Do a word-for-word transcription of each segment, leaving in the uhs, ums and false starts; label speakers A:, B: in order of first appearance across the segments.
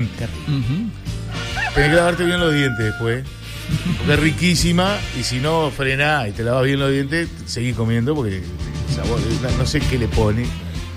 A: Qué rico.
B: Uh-huh.
A: Tenés que lavarte bien los dientes después. Porque es riquísima. Y si no, frená y te lavas bien los dientes, seguís comiendo porque el sabor, no sé qué le pone.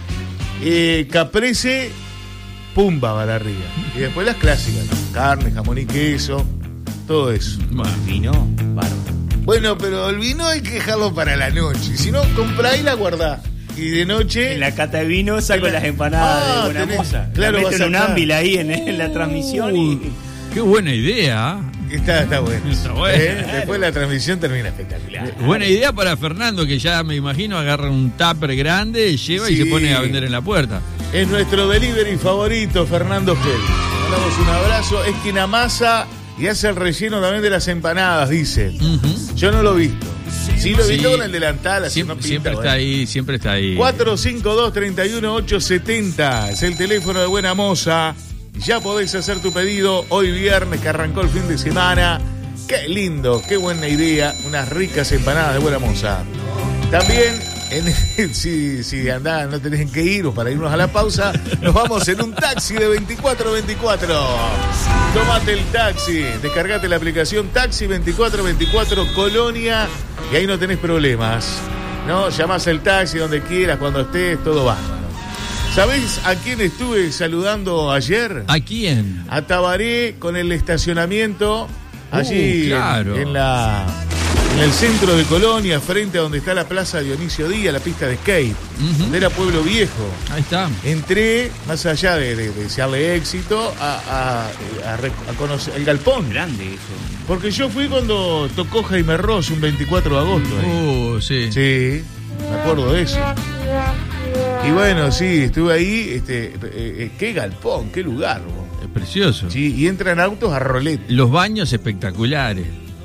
A: Eh, caprese, pumba va arriba. Y después las clásicas, ¿no? Carne, jamón y queso, todo eso.
B: Bueno.
C: Vino, bárbaro.
A: Bueno, pero el vino hay que dejarlo para la noche. Si no, comprá y la guardá. Y de noche...
C: En la cata de vino saco las empanadas
A: Ah,
C: de Buena
A: tenés-
C: Moza.
A: claro,
C: La meto
A: vas
C: en un
A: acá.
C: ámbila ahí en, en la transmisión y...
B: Qué buena idea.
A: Está, está bueno.
B: Está bueno.
A: ¿Eh? Después la transmisión termina espectacular.
B: Buena idea para Fernando, que ya me imagino agarra un tupper grande, lleva
A: Sí.
B: y se pone a vender en la puerta.
A: Es nuestro delivery favorito, Fernando Gel. Le damos un abrazo. Es quien amasa y hace el relleno también de las empanadas, dice.
B: Uh-huh.
A: Yo no lo he visto. Sí lo he
B: Sí.
A: visto con el delantal, así
B: Siempre,
A: no pinta,
B: siempre está
A: bueno.
B: ahí, siempre está ahí.
A: cuatro cinco dos, tres uno, ocho siete cero es el teléfono de Buena Moza. Ya podés hacer tu pedido hoy viernes que arrancó el fin de semana. Qué lindo, qué buena idea. Unas ricas empanadas de Buena Moza. También, en, si, si andás, no tenés que ir o para irnos a la pausa, nos vamos en un taxi de veinticuatro veinticuatro. Tomate el taxi, descargate la aplicación Taxi veinticuatro veinticuatro Colonia y ahí no tenés problemas. ¿No? Llamás el taxi donde quieras, cuando estés, todo bárbaro. ¿Sabés a quién estuve saludando ayer?
B: ¿A quién?
A: A Tabaré con el estacionamiento allí
B: Uh, claro.
A: en, en la en el centro de Colonia, frente a donde está la plaza Dionisio Díaz, la pista de skate,
B: Uh-huh.
A: donde era Pueblo Viejo.
B: Ahí está.
A: Entré, más allá de, de, de desearle éxito, a, a, a, re- a conocer el galpón.
C: Grande eso.
A: Porque yo fui cuando tocó Jaime Ross un veinticuatro de agosto. ahí.
B: Uh, sí.
A: Sí, me acuerdo de eso. Y bueno, sí, estuve ahí. Este, eh, eh, qué galpón, qué lugar. Vos.
B: Es precioso.
A: Sí, y entran autos a rolete.
B: Los baños espectaculares.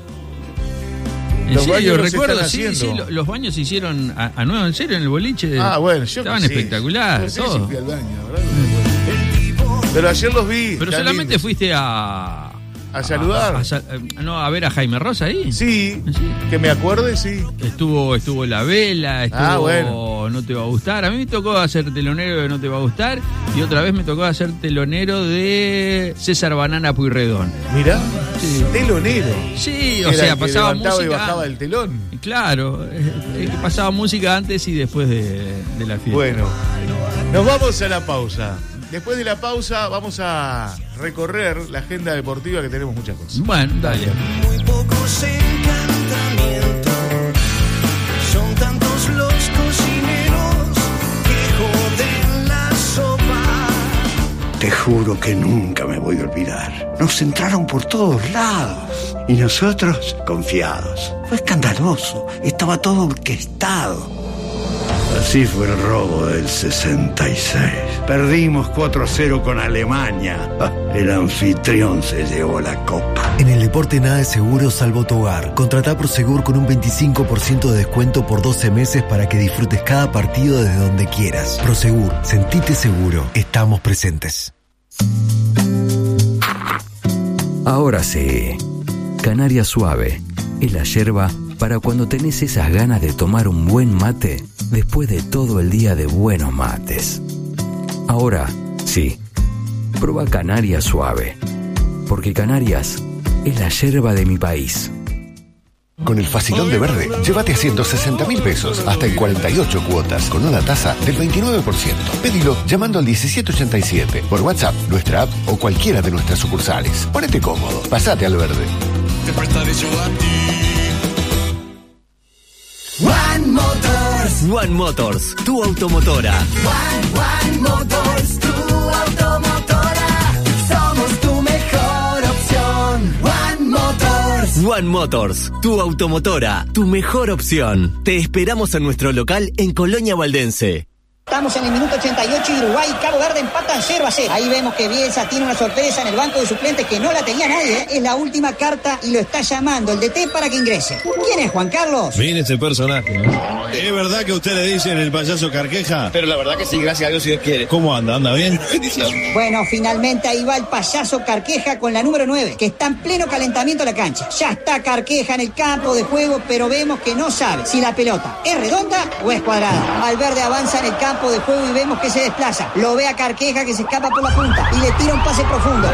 B: En
A: Los
B: serio,
A: baños los
B: recuerdo,
A: están
B: sí,
A: haciendo.
B: sí, lo- los baños se hicieron a, a nuevo, en serio, en el boliche.
A: Ah, bueno, yo
B: Estaban
A: sí.
B: espectaculares,
A: No sé
B: todo.
A: si fui al baño, la verdad, no me acuerdo. Pero ayer los vi.
B: Pero
A: tan
B: solamente
A: lindos.
B: fuiste a...
A: ¿A saludar?
B: A, a sal- no, a ver a Jaime Rosa ahí.
A: Sí,
B: Sí.
A: que me acuerde, sí.
B: Estuvo, estuvo La Vela, estuvo
A: Ah, bueno.
B: No Te Va a Gustar. A mí me tocó hacer telonero de No Te Va a Gustar y otra vez me tocó hacer telonero de César Banana Pueyrredón.
A: Mirá,
B: Sí.
A: telonero.
B: Sí, o
A: Era
B: sea,
A: el que
B: pasaba
A: levantaba
B: música.
A: y bajaba el telón.
B: Claro, eh, eh, que pasaba música antes y después de, de la fiesta.
A: Bueno, nos vamos a la pausa. Después de la pausa vamos a recorrer la agenda deportiva, que tenemos muchas cosas.
B: Bueno, dale.
D: Muy pocos encantamientos, son tantos los cocineros que joden la sopa.
E: Te juro que nunca me voy a olvidar. Nos entraron por todos lados y nosotros confiados. Fue escandaloso, estaba todo orquestado. Así fue el robo del sesenta y seis. Perdimos cuatro a cero con Alemania. Ah, el anfitrión se llevó la copa.
F: En el deporte nada es seguro salvo tu hogar. Contratá Prosegur con un veinticinco por ciento de descuento por doce meses para que disfrutes cada partido desde donde quieras. Prosegur, sentite seguro. Estamos presentes.
G: Ahora sí, Canaria Suave es la yerba para cuando tenés esas ganas de tomar un buen mate después de todo el día de buenos mates. Ahora sí, prueba Canaria Suave, porque Canarias es la yerba de mi país.
H: Con el Facilón de Verde, llévate a ciento sesenta mil pesos, hasta en cuarenta y ocho cuotas, con una tasa del veintinueve por ciento. Pedilo llamando al diecisiete ochenta y siete, por WhatsApp, nuestra app o cualquiera de nuestras sucursales. Ponete cómodo, pasate al verde.
D: One Motors,
I: One Motors, tu automotora.
D: One, One Motors, tu automotora. Somos tu mejor opción. One Motors.
I: One Motors, tu automotora, tu mejor opción. Te esperamos en nuestro local en Colonia Valdense.
J: Estamos en el minuto ochenta y ocho y Uruguay y Cabo Verde empatan cero a cero. Ahí vemos que Bielsa tiene una sorpresa en el banco de suplentes que no la tenía nadie, ¿eh? Es la última carta y lo está llamando el D T para que ingrese. ¿Quién es, Juan Carlos?
K: Miren ese personaje, ¿no? ¿Es verdad que usted le dicen el payaso Carqueja?
L: Pero la verdad que sí, gracias a Dios si Dios quiere.
K: ¿Cómo anda? ¿Anda bien?
J: Bueno, finalmente ahí va el payaso Carqueja con la número nueve, que está en pleno calentamiento de la cancha. Ya está Carqueja en el campo de juego, pero vemos que no sabe si la pelota es redonda o es cuadrada. Valverde avanza en el campo de juego y vemos que se desplaza. Lo ve a Carqueja que se escapa por la punta y le tira un pase profundo.